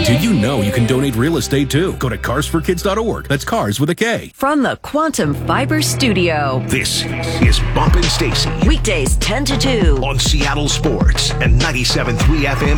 Did you know you can donate real estate too? Go to carsforkids.org. That's cars with a K. From the Quantum Fiber Studio. This is Bump and Stacy. Weekdays 10 to 2. On Seattle Sports and 97.3 FM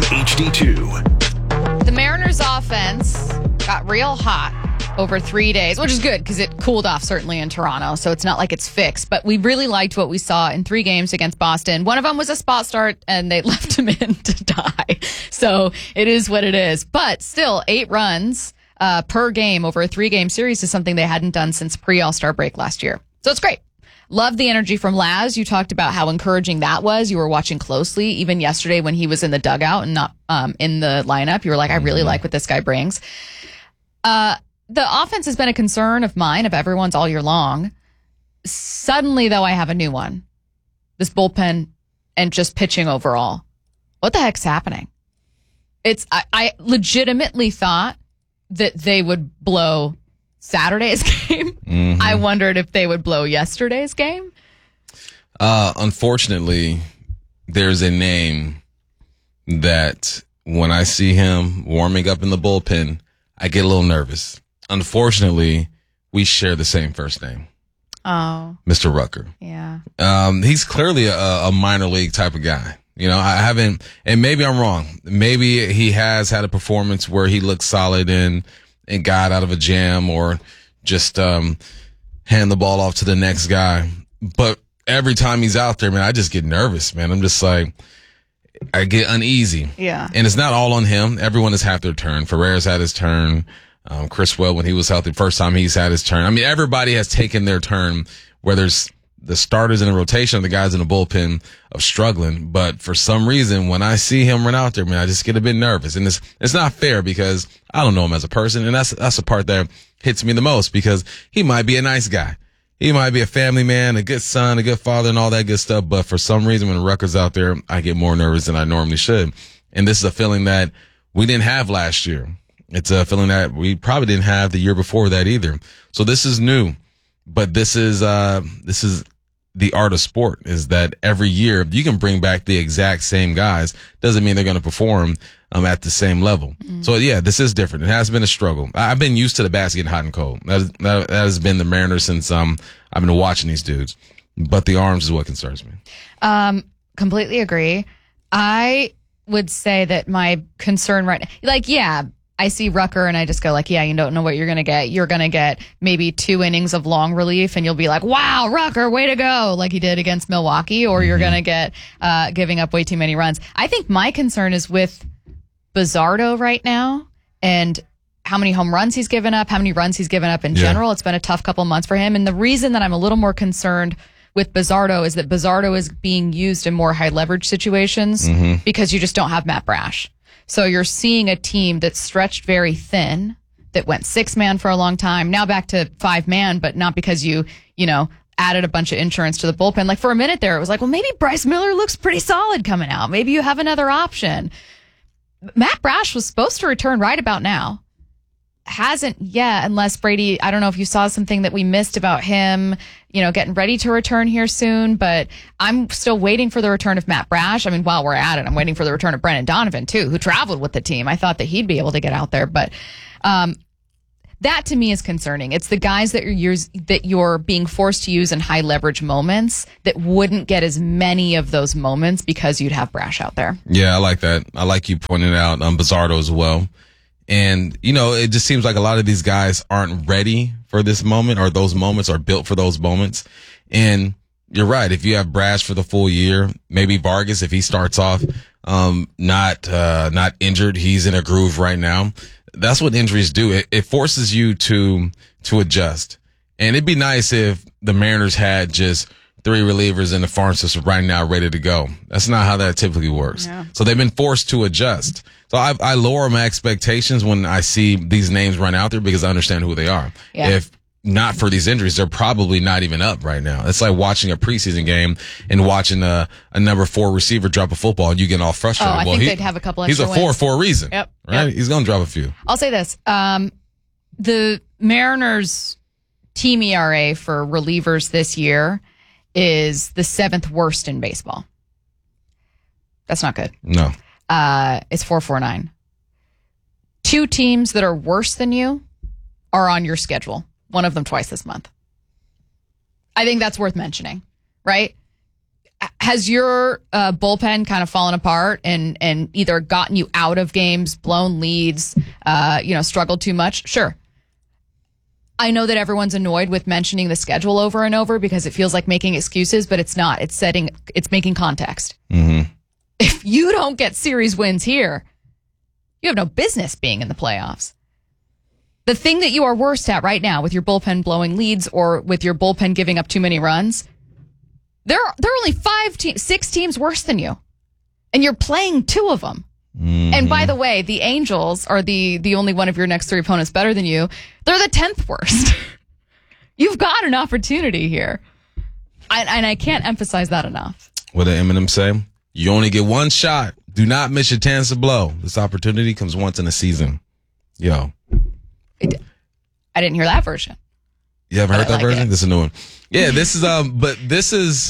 HD2. The Mariners offense got real hot over 3 days, which is good because it cooled off certainly in Toronto, so it's not like it's fixed. But we really liked what we saw in 3 games against Boston. One of them was a spot start, and they left him in to die. So it is what it is. But still, 8 runs per game over a 3-game series is something they hadn't done since pre-All-Star break last year. So it's great. Love the energy from Laz. You talked about how encouraging that was. You were watching closely, even yesterday when he was in the dugout and not in the lineup. You were like, I really like what this guy brings. The offense has been a concern of mine, of everyone's all year long. Suddenly, though, I have a new one. This bullpen and just pitching overall. What the heck's happening? I legitimately thought that they would blow Saturday's game. Mm-hmm. I wondered if they would blow yesterday's game. Unfortunately, there's a name that when I see him warming up in the bullpen, I get a little nervous. Unfortunately, we share the same first name. Oh. Mr. Rucker. Yeah. He's clearly a minor league type of guy. You know, I haven't, and maybe I'm wrong. Maybe he has had a performance where he looked solid and got out of a jam or just hand the ball off to the next guy. But every time he's out there, man, I just get nervous, man. I'm just like, I get uneasy. Yeah. And it's not all on him. Everyone has had their turn. Ferrera's had his turn. Chris Well, when he was healthy, first time he's had his turn. I mean, everybody has taken their turn, where there's the starters in the rotation, the guys in the bullpen of struggling. But for some reason, when I see him run out there, man, I just get a bit nervous. And it's not fair because I don't know him as a person. And that's the part that hits me the most, because he might be a nice guy. He might be a family man, a good son, a good father, and all that good stuff. But for some reason, when Rucker's out there, I get more nervous than I normally should. And this is a feeling that we didn't have last year. It's a feeling that we probably didn't have the year before that either. So this is new, but this is the art of sport, is that every year you can bring back the exact same guys. Doesn't mean they're going to perform at the same level. Mm-hmm. So yeah, this is different. It has been a struggle. I've been used to the bats getting hot and cold. That has been the Mariners since I've been watching these dudes. But the arms is what concerns me. Completely agree. I would say that my concern right now, like, yeah, I see Rucker and I just go like, yeah, you don't know what you're going to get. You're going to get maybe 2 innings of long relief and you'll be like, wow, Rucker, way to go, like he did against Milwaukee, or you're going to get giving up way too many runs. I think my concern is with Bizzardo right now and how many home runs he's given up, how many runs he's given up in general. It's been a tough couple months for him. And the reason that I'm a little more concerned with Bizzardo is that Bizzardo is being used in more high leverage situations because you just don't have Matt Brash. So you're seeing a team that's stretched very thin, that went 6-man for a long time, now back to 5-man, but not because you added a bunch of insurance to the bullpen. Like for a minute there, it was like, well, maybe Bryce Miller looks pretty solid coming out. Maybe you have another option. Matt Brash was supposed to return right about now. Hasn't yet, unless Brady, I don't know if you saw something that we missed about him, getting ready to return here soon, but I'm still waiting for the return of Matt Brash. I mean, while we're at it, I'm waiting for the return of Brendan Donovan too, who traveled with the team. I thought that he'd be able to get out there, but that to me is concerning. It's the guys that you're being forced to use in high leverage moments that wouldn't get as many of those moments because you'd have Brash out there. Yeah, I like that. I like you pointing out Bizzardo as well. And, it just seems like a lot of these guys aren't ready for this moment, or those moments are built for those moments. And you're right. If you have Brash for the full year, maybe Vargas, if he starts off, not injured, he's in a groove right now. That's what injuries do. It forces you to adjust. And it'd be nice if the Mariners had just 3 relievers in the farm system right now ready to go. That's not how that typically works. Yeah. So they've been forced to adjust. So I lower my expectations when I see these names run out there because I understand who they are. Yeah. If not for these injuries, they're probably not even up right now. It's like watching a preseason game and watching a number 4 receiver drop a football and you get all frustrated. I think they'd have a couple extra He's a 4 for a reason. Yep. Right? Yep. He's going to drop a few. I'll say this. The Mariners team ERA for relievers this year is the 7th worst in baseball. That's not good. No. It's 4.49. 2 teams that are worse than you are on your schedule. One of them twice this month. I think that's worth mentioning, right? Has your bullpen kind of fallen apart and either gotten you out of games, blown leads, struggled too much? Sure. I know that everyone's annoyed with mentioning the schedule over and over because it feels like making excuses, but it's not. It's making context. Mm-hmm. If you don't get series wins here, you have no business being in the playoffs. The thing that you are worst at right now with your bullpen blowing leads or with your bullpen giving up too many runs, there are only 6 teams worse than you, and you're playing 2 of them. Mm-hmm. And by the way, the Angels are the only one of your next 3 opponents better than you. They're the 10th worst. You've got an opportunity here, and I can't emphasize that enough. What did Eminem say? You only get one shot. Do not miss your chance to blow. This opportunity comes once in a season. Yo, I didn't hear that version. You haven't heard that version? This is a new one. Yeah, this is but this is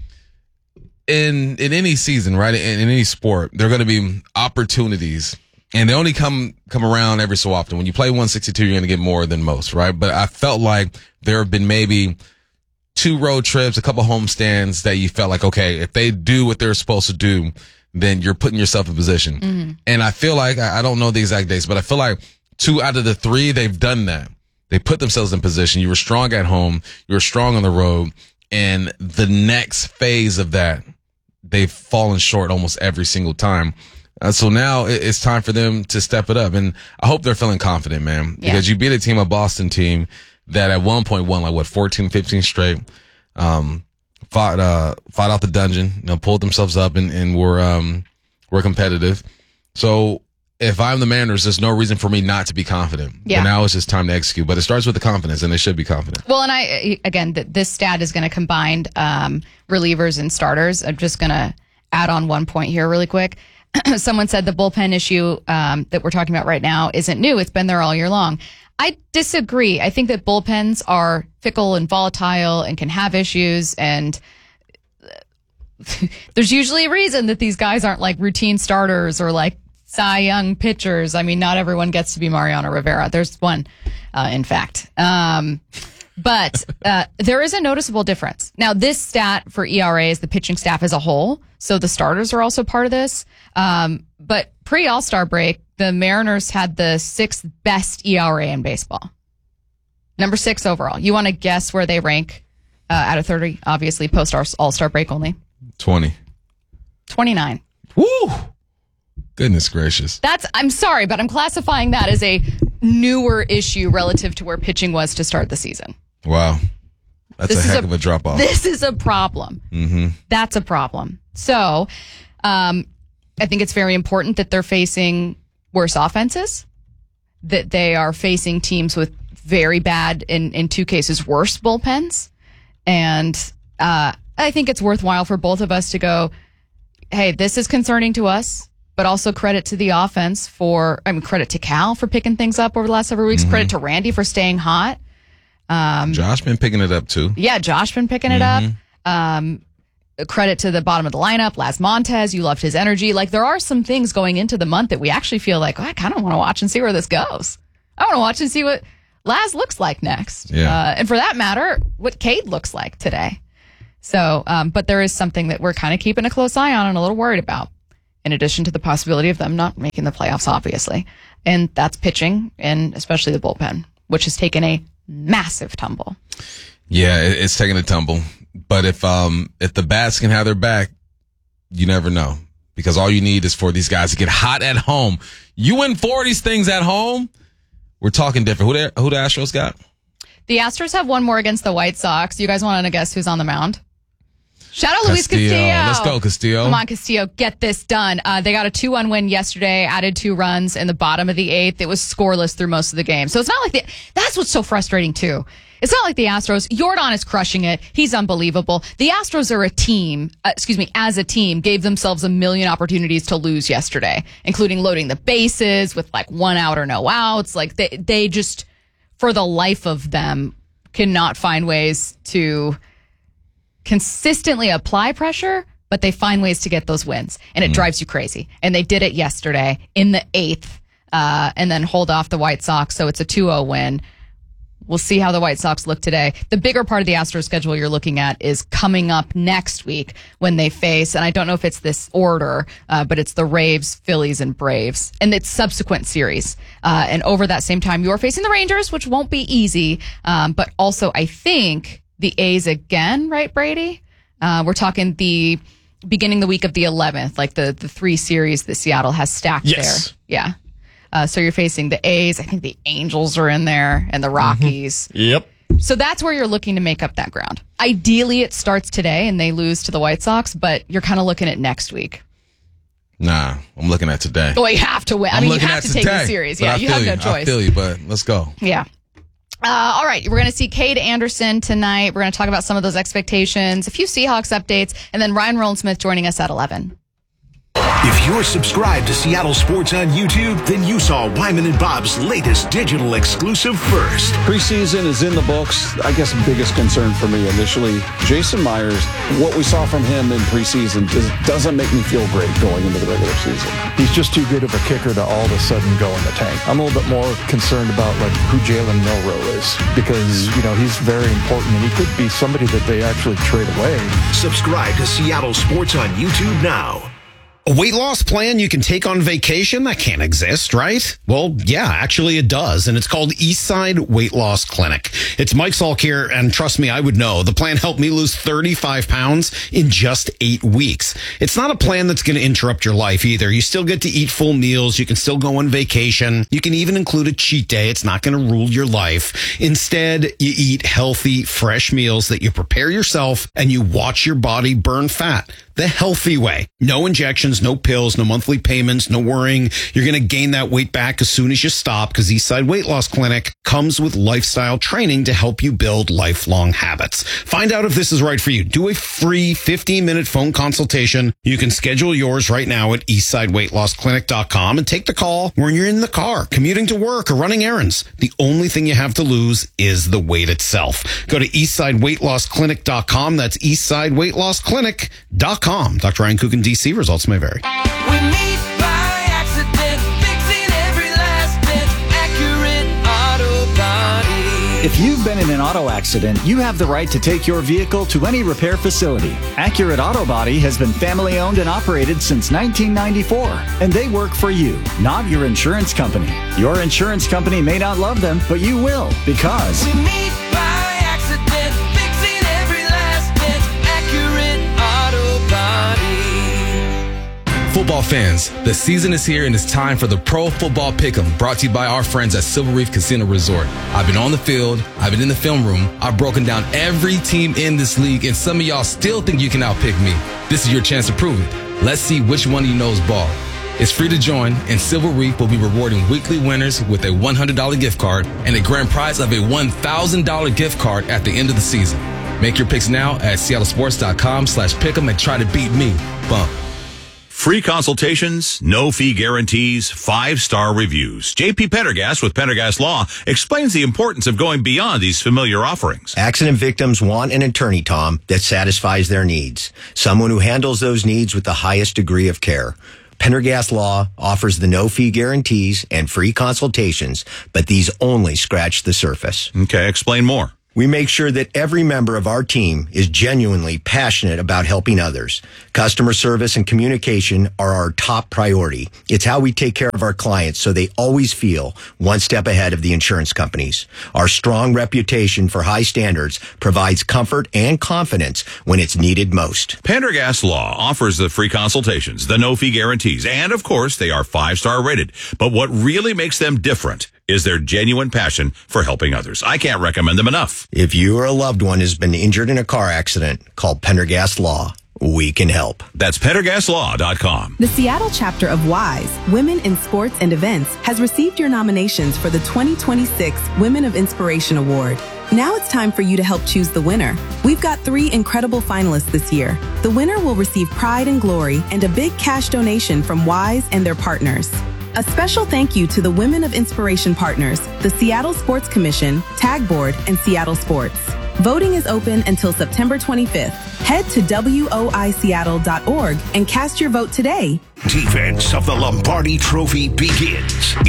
in any season, right? In any sport, there are going to be opportunities, and they only come around every so often. When you play 162, you're going to get more than most, right? But I felt like there have been maybe 2 road trips, a couple homestands that you felt like, okay, if they do what they're supposed to do, then you're putting yourself in position. Mm-hmm. And I feel like, I don't know the exact dates, but I feel like 2 out of the 3, they've done that. They put themselves in position. You were strong at home. You were strong on the road. And the next phase of that, they've fallen short almost every single time. So now it's time for them to step it up. And I hope they're feeling confident, man, because you beat a Boston team that at one point won 14, 15 straight, fought out the dungeon, pulled themselves up and were competitive. So if I'm the Mariners, there's no reason for me not to be confident. Yeah. And now it's just time to execute. But it starts with the confidence, and they should be confident. Well, and this stat is going to combine relievers and starters. I'm just going to add on one point here really quick. Someone said the bullpen issue that we're talking about right now isn't new. It's been there all year long. I disagree. I think that bullpens are fickle and volatile and can have issues, and there's usually a reason that these guys aren't like routine starters or like Cy Young pitchers. I mean, not everyone gets to be Mariano Rivera. There's one, in fact. But there is a noticeable difference. Now, this stat for ERA is the pitching staff as a whole, so the starters are also part of this. But pre-All-Star break, the Mariners had the 6th best ERA in baseball. Number 6 overall. You want to guess where they rank out of 30? Obviously, post-All-Star break only. 20. 29. Woo! Goodness gracious. I'm sorry, but I'm classifying that as newer issue relative to where pitching was to start the season. Wow. That's a heck of a drop off. This is a problem. Mm-hmm. That's a problem. So I think it's very important that they're facing worse offenses, that they are facing teams with very bad, in 2 cases, worse bullpens. And I think it's worthwhile for both of us to go, hey, this is concerning to us. But also credit to the offense credit to Cal for picking things up over the last several weeks. Mm-hmm. Credit to Randy for staying hot. Josh been picking it up too. Yeah, Josh been picking it up. Credit to the bottom of the lineup, Las Montez. You loved his energy. Like, there are some things going into the month that we actually feel like, I kind of want to watch and see where this goes. I want to watch and see what Laz looks like next. Yeah. And for that matter, what Cade looks like today. So, but there is something that we're kind of keeping a close eye on and a little worried about, in addition to the possibility of them not making the playoffs, obviously. And that's pitching, and especially the bullpen, which has taken a massive tumble. Yeah, it's taken a tumble. But if the bats can have their back, you never know. Because all you need is for these guys to get hot at home. You win 4 of these things at home, we're talking different. Who the Astros got? The Astros have 1 more against the White Sox. You guys want to guess who's on the mound? Shout out Luis Castillo. Let's go, Castillo. Come on, Castillo. Get this done. They got a 2-1 win yesterday, added 2 runs in the bottom of the 8th. It was scoreless through most of the game. So it's not like that's what's so frustrating, too. It's not like the Astros. Yordan is crushing it. He's unbelievable. The Astros are as a team, gave themselves a million opportunities to lose yesterday, including loading the bases with 1 out or no outs. Like, they just, for the life of them, cannot find ways to consistently apply pressure, but they find ways to get those wins, and it drives you crazy. And they did it yesterday in the 8th. and then hold off the White Sox. So it's a 2-0 win. We'll see how the White Sox look today. The bigger part of the Astros schedule you're looking at is coming up next week when they face, and I don't know if it's this order, but it's the Raves, Phillies, and Braves, and it's subsequent series. And over that same time, you're facing the Rangers, which won't be easy, but also I think the A's again, right, Brady? We're talking the beginning the week of the 11th, like the 3 series that Seattle has stacked there. Yeah. So you're facing the A's. I think the Angels are in there and the Rockies. Yep. So that's where you're looking to make up that ground. Ideally, it starts today and they lose to the White Sox, but you're kind of looking at next week. Nah, I'm looking at today. Well, you have to win. I mean, you have to take the series. Yeah, you have no choice. I feel you, but let's go. Yeah. All right, we're going to see Cade Anderson tonight. We're going to talk about some of those expectations, a few Seahawks updates, and then Ryan Rowland-Smith joining us at 11. If you're subscribed to Seattle Sports on YouTube, then you saw Wyman and Bob's latest digital exclusive first. Preseason is in the books. I guess the biggest concern for me initially, Jason Myers, what we saw from him in preseason doesn't make me feel great going into the regular season. He's just too good of a kicker to all of a sudden go in the tank. I'm a little bit more concerned about like who Jalen Milroe is because, he's very important and he could be somebody that they actually trade away. Subscribe to Seattle Sports on YouTube now. A weight loss plan you can take on vacation? That can't exist, right? Well, yeah, actually it does. And it's called Eastside Weight Loss Clinic. It's Mike Salk here. And trust me, I would know. The plan helped me lose 35 pounds in just 8 weeks. It's not a plan that's going to interrupt your life either. You still get to eat full meals. You can still go on vacation. You can even include a cheat day. It's not going to rule your life. Instead, you eat healthy, fresh meals that you prepare yourself and you watch your body burn fat the healthy way. No injections, no pills, no monthly payments, no worrying. You're going to gain that weight back as soon as you stop because Eastside Weight Loss Clinic comes with lifestyle training to help you build lifelong habits. Find out if this is right for you. Do a free 15-minute phone consultation. You can schedule yours right now at eastsideweightlossclinic.com and take the call when you're in the car, commuting to work or running errands. The only thing you have to lose is the weight itself. Go to eastsideweightlossclinic.com. That's eastsideweightlossclinic.com. Dr. Ryan Coogan, D.C. Results may vary. We meet by accident, fixing every last bit, Accurate Auto Body. If you've been in an auto accident, you have the right to take your vehicle to any repair facility. Accurate Auto Body has been family owned and operated since 1994, and they work for you, not your insurance company. Your insurance company may not love them, but you will, because we meet by accident, fixing every last bit, Accurate Auto Body. Football fans, the season is here and it's time for the Pro Football Pick'em, brought to you by our friends at Silver Reef Casino Resort. I've been on the field, I've been in the film room, I've broken down every team in this league, and some of y'all still think you can outpick me. This is your chance to prove it. Let's see which one of you knows ball. It's free to join, and Silver Reef will be rewarding weekly winners with a $100 gift card and a grand prize of a $1,000 gift card at the end of the season. Make your picks now at seattlesports.com/pick'em and try to beat me. Bump. Free consultations, no fee guarantees, 5-star reviews. J.P. Pendergast with Pendergast Law explains the importance of going beyond these familiar offerings. Accident victims want an attorney, Tom, that satisfies their needs. Someone who handles those needs with the highest degree of care. Pendergast Law offers the no-fee guarantees and free consultations, but these only scratch the surface. Okay, explain more. We make sure that every member of our team is genuinely passionate about helping others. Customer service and communication are our top priority. It's how we take care of our clients so they always feel one step ahead of the insurance companies. Our strong reputation for high standards provides comfort and confidence when it's needed most. Pendergast Law offers the free consultations, the no-fee guarantees, and of course, they are 5-star rated. But what really makes them different is their genuine passion for helping others. I can't recommend them enough. If you or a loved one has been injured in a car accident, call Pendergast Law. We can help. That's PendergastLaw.com. The Seattle chapter of WISE, Women in Sports and Events, has received your nominations for the 2026 Women of Inspiration Award. Now it's time for you to help choose the winner. We've got 3 incredible finalists this year. The winner will receive pride and glory and a big cash donation from WISE and their partners. A special thank you to the Women of Inspiration partners, the Seattle Sports Commission, Tag Board, and Seattle Sports. Voting is open until September 25th. Head to WOISeattle.org and cast your vote today. Defense of the Lombardi Trophy begins in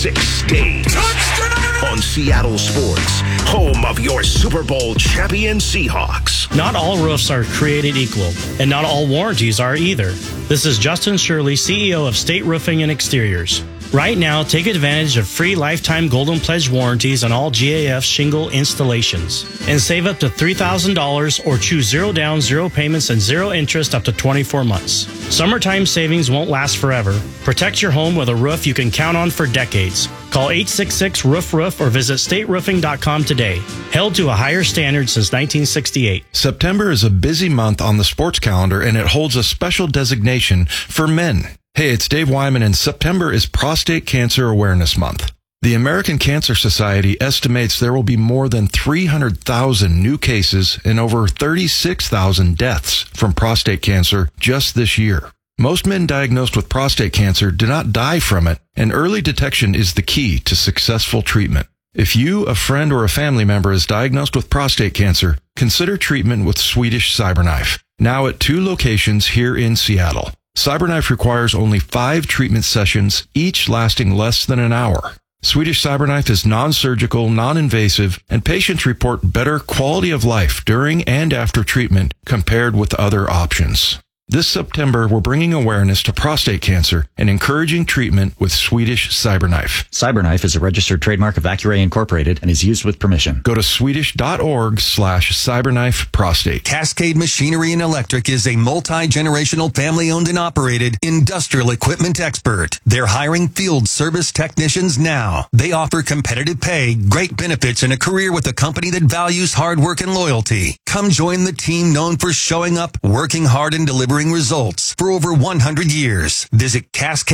6 stage. On Seattle Sports, home of your Super Bowl champion Seahawks. Not all roofs are created equal, and not all warranties are either. This is Justin Shirley, CEO of State Roofing and Exteriors. Right now, take advantage of free lifetime Golden Pledge warranties on all GAF shingle installations and save up to $3,000 or choose 0 down, 0 payments, and 0 interest up to 24 months. Summertime savings won't last forever. Protect your home with a roof you can count on for decades. Call 866-ROOF-ROOF or visit stateroofing.com today. Held to a higher standard since 1968. September is a busy month on the sports calendar, and it holds a special designation for men. Hey, it's Dave Wyman, and September is Prostate Cancer Awareness Month. The American Cancer Society estimates there will be more than 300,000 new cases and over 36,000 deaths from prostate cancer just this year. Most men diagnosed with prostate cancer do not die from it, and early detection is the key to successful treatment. If you, a friend, or a family member is diagnosed with prostate cancer, consider treatment with Swedish CyberKnife, now at 2 locations here in Seattle. CyberKnife requires only 5 treatment sessions, each lasting less than an hour. Swedish CyberKnife is non-surgical, non-invasive, and patients report better quality of life during and after treatment compared with other options. This September, we're bringing awareness to prostate cancer and encouraging treatment with Swedish CyberKnife. CyberKnife is a registered trademark of Accuray Incorporated and is used with permission. Go to swedish.org/CyberKnife prostate. Cascade Machinery and Electric is a multi-generational family-owned and operated industrial equipment expert. They're hiring field service technicians now. They offer competitive pay, great benefits, and a career with a company that values hard work and loyalty. Come join the team known for showing up, working hard, and delivering results for over 100 years. Visit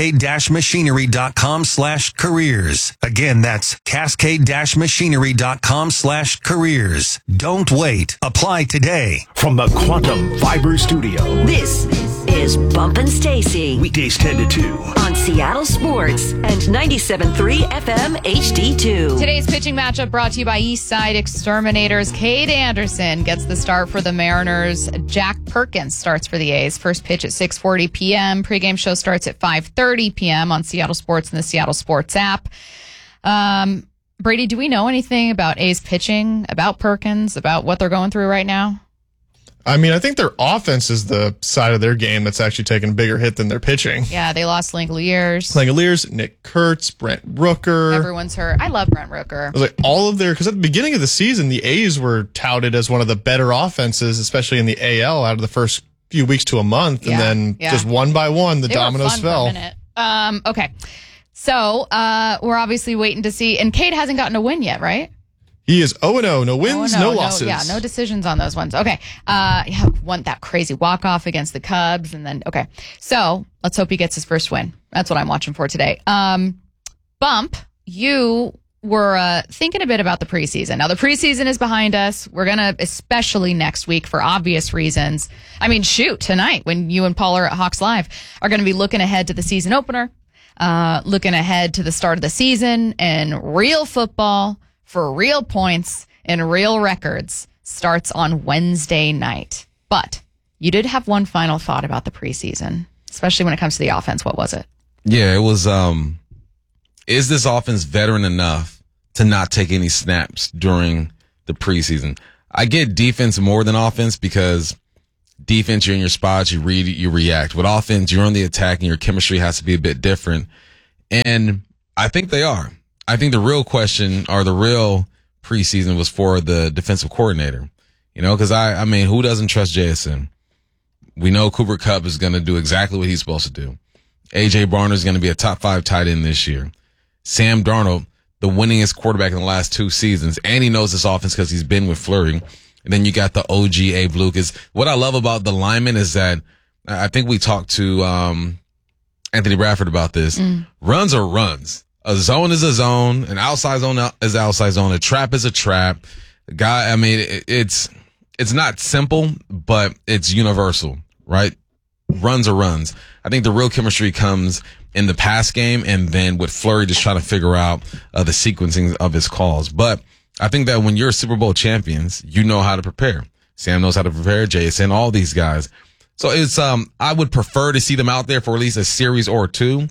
cascade-machinery.com/careers. Again, that's cascade-machinery.com/careers. Don't wait. Apply today. From the Quantum Fiber Studio. This is Bumpin' Stacy. Weekdays 10 to 2. On Seattle Sports and 97.3 FM HD2. Today's pitching matchup brought to you by Eastside Exterminators. Cade Anderson gets the start for the Mariners. Jack Perkins starts for the A's. First pitch at 6:40 p.m. Pregame show starts at 5:30 p.m. on Seattle Sports and the Seattle Sports app. Brady, do we know anything about A's pitching, about Perkins, about what they're going through right now? I mean, I think their offense is the side of their game that's actually taking a bigger hit than their pitching. Yeah, they lost Langeliers, Nick Kurtz, Brent Rooker. Everyone's hurt. I love Brent Rooker. It was like all of their, because at the beginning of the season, the A's were touted as one of the better offenses, especially in the AL out of the first few weeks to a month. And then just one by one, the dominoes fell. Okay. So we're obviously waiting to see. And Cade hasn't gotten a win yet, right? He is 0-0. No wins, no losses. No decisions on those ones. Okay. Won that crazy walk-off against the Cubs. And then, okay. So let's hope he gets his first win. That's what I'm watching for today. Bump, you were thinking a bit about the preseason. Now, the preseason is behind us. We're going to, especially next week for obvious reasons. I mean, tonight when you and Paul are at Hawks Live, are going to be looking ahead to the season opener, looking ahead to the start of the season, and real football for real points and real records starts on Wednesday night. But you did have one final thought about the preseason, especially when it comes to the offense. What was it? Yeah, it was, is this offense veteran enough to not take any snaps during the preseason? I get defense more than offense because defense, you're in your spots, you read, you react. With offense, you're on the attack and your chemistry has to be a bit different. And I think they are. I think the real question or the real preseason was for the defensive coordinator, because I mean, who doesn't trust JSN? We know Cooper Kupp is going to do exactly what he's supposed to do. AJ Barner is going to be a top 5 tight end this year. Sam Darnold, the winningest quarterback in the last 2 seasons, and he knows this offense because he's been with Fleury. And then you got the OG Abe Lucas. What I love about the linemen is that I think we talked to Anthony Bradford about this. Runs are runs. A zone is a zone. An outside zone is an outside zone. A trap is a trap. I mean, it's not simple, but it's universal, right? Runs are runs. I think the real chemistry comes in the pass game and then with Fleury just trying to figure out the sequencing of his calls. But I think that when you're Super Bowl champions, you know how to prepare. Sam knows how to prepare, Jason, all these guys. So it's, I would prefer to see them out there for at least a series or 2.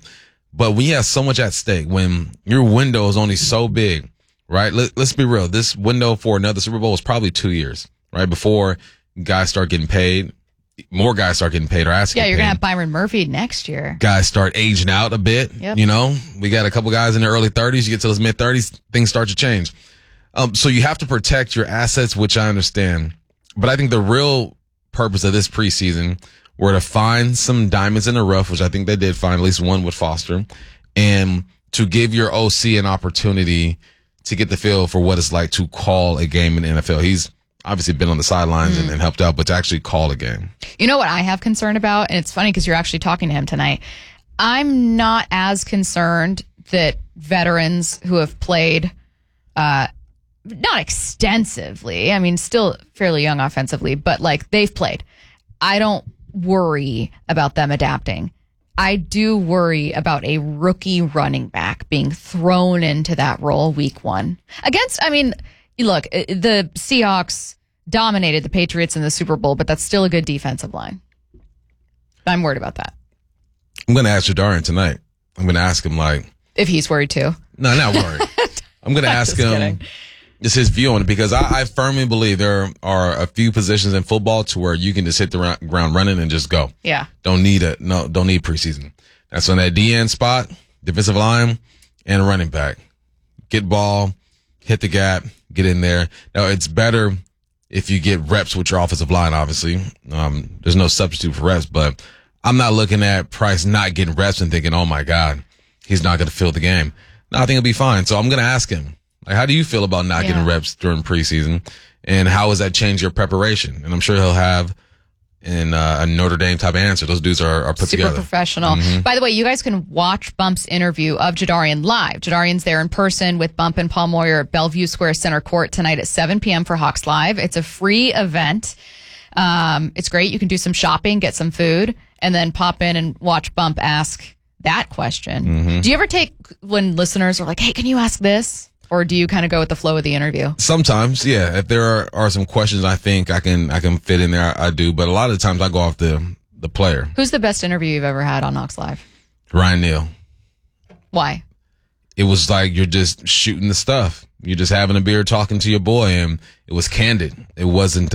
But when you have so much at stake, when your window is only so big, right? Let's be real. This window for another Super Bowl was probably 2 years, right? Before guys start getting paid, more guys start getting paid or asking. Yeah, you're going to have Byron Murphy next year. Guys start aging out a bit. Yep. You know, we got a couple guys in their early 30s. You get to those mid 30s, things start to change. So you have to protect your assets, which I understand. But I think the real purpose of this preseason were to find some diamonds in the rough, which I think they did find, at least one with Foster, and to give your OC an opportunity to get the feel for what it's like to call a game in the NFL. He's obviously been on the sidelines and helped out, but to actually call a game. You know what I have concern about? And it's funny because you're actually talking to him tonight. I'm not as concerned that veterans who have played, not extensively, I mean, still fairly young offensively, but like they've played. I don't worry about them adapting. I do worry about a rookie running back being thrown into that role week one. Look, the Seahawks dominated the Patriots in the Super Bowl, but that's still a good defensive line. I'm worried about that. I'm going to ask Jadarian tonight. I'm going to ask him, if he's worried too. No, not worried. I'm going to ask him just his view on it, because I firmly believe there are a few positions in football to where you can just hit the ground running and just go. Yeah. Don't need preseason. That's on that DN spot, defensive line, and running back. Get ball, hit the gap, get in there. Now, it's better if you get reps with your offensive line, obviously. There's no substitute for reps, but I'm not looking at Price not getting reps and thinking, oh my God, he's not going to fill the game. No, I think he'll be fine. So I'm going to ask him, how do you feel about not getting reps during preseason? And how has that changed your preparation? And I'm sure he'll have a Notre Dame type answer. Those dudes are put together. Super professional. Mm-hmm. By the way, you guys can watch Bump's interview of Jadarian live. Jadarian's there in person with Bump and Paul Moyer at Bellevue Square Center Court tonight at 7 p.m. for Hawks Live. It's a free event. It's great. You can do some shopping, get some food, and then pop in and watch Bump ask that question. Mm-hmm. Do you ever take when listeners are like, hey, can you ask this? Or do you kind of go with the flow of the interview? Sometimes, yeah. If there are some questions I think I can fit in there, I do. But a lot of the times I go off the player. Who's the best interview you've ever had on Hawks Live? Ryan Neal. Why? It was like you're just shooting the stuff. You're just having a beer, talking to your boy, and it was candid. It wasn't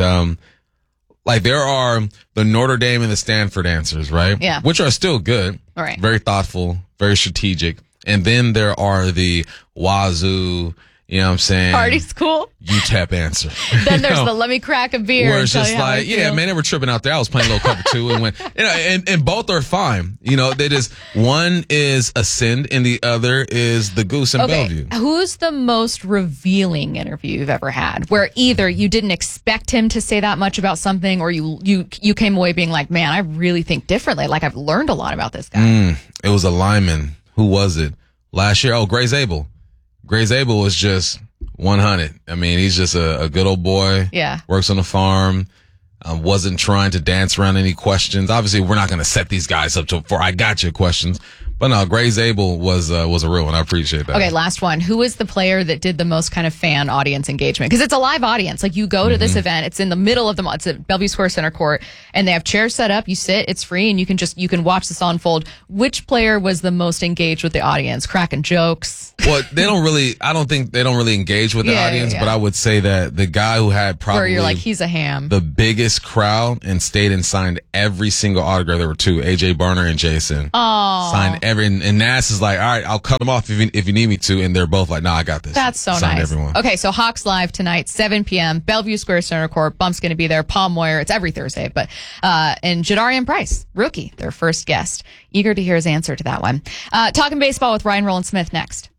like there are the Notre Dame and the Stanford answers, right? Yeah. Which are still good. All right. Very thoughtful, very strategic. And then there are the Wazoo, you know what I'm saying? Party school. UTEP answer. Then there's the let me crack a beer. Where it's just like, yeah, man, they were tripping out there. I was playing a little cover two and went, you know, and both are fine. You know, they just, one is Ascend and the other is the Goose in Bellevue. Who's the most revealing interview you've ever had? Where either you didn't expect him to say that much about something, or you came away being like, man, I really think differently. Like I've learned a lot about this guy. It was a lineman. Who was it? Last year? Oh, Gray Zabel. Gray Zabel was just 100. I mean, he's just a good old boy. Yeah. Works on the farm. Wasn't trying to dance around any questions. Obviously, we're not going to set these guys up for I gotcha questions. But no, Gray Zabel was a real one. I appreciate that. Okay, last one. Who is the player that did the most kind of fan audience engagement? Because it's a live audience. Like you go to this event, it's in the middle of the it's at Bellevue Square Center Court, and they have chairs set up. You sit, it's free, and you can watch this unfold. Which player was the most engaged with the audience? Cracking jokes. Well, I don't think they don't really engage with the audience, but I would say that the guy who had probably where you're like, he's a ham. The biggest crowd and stayed and signed every single autograph. There were two, AJ Barner and Jason. Oh. Signed and Nass is like, all right, I'll cut them off if you need me to. And they're both like, no, I got this. That's so nice. Everyone. Okay, so Hawks Live tonight, 7 p.m., Bellevue Square Center Court. Bump's going to be there. Paul Moyer. It's every Thursday. But and Jadarian Price, rookie, their first guest. Eager to hear his answer to that one. Talking baseball with Ryan Rowland-Smith next.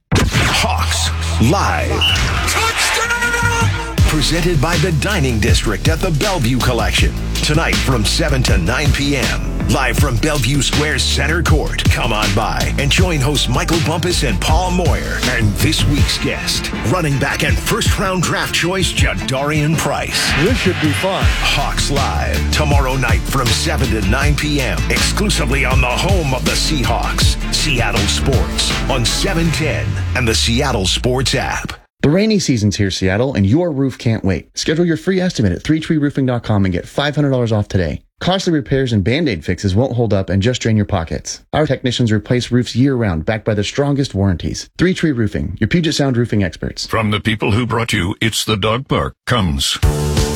Hawks Live. Touchdown! Presented by the Dining District at the Bellevue Collection. Tonight from 7 to 9 p.m. Live from Bellevue Square Center Court. Come on by and join hosts Michael Bumpus and Paul Moyer. And this week's guest, running back and first-round draft choice, Jadarian Price. This should be fun. Hawks Live. Tomorrow night from 7 to 9 p.m. Exclusively on the home of the Seahawks. Seattle Sports on 710 and the Seattle Sports app. The rainy season's here, Seattle, and your roof can't wait. Schedule your free estimate at 3treeroofing.com and get $500 off today. Costly repairs and Band-Aid fixes won't hold up and just drain your pockets. Our technicians replace roofs year-round, backed by the strongest warranties. 3 Tree Roofing, your Puget Sound roofing experts. From the people who brought you It's the Dog Park comes